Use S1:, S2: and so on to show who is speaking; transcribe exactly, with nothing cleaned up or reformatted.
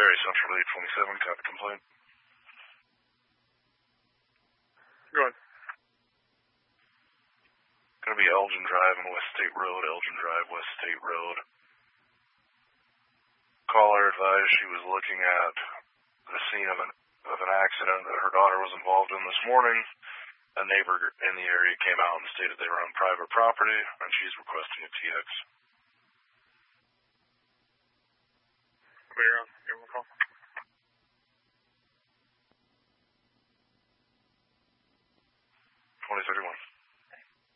S1: Ferry Central eight twenty-seven, copy complaint.
S2: Go ahead.
S1: Gonna be Elgin Drive and West State Road, Elgin Drive, West State Road. Caller advised she was looking at the scene of an of an accident that her daughter was involved in this morning. A neighbor in the area came out and stated they were on private property, and she's requesting a T X.
S2: Clear on.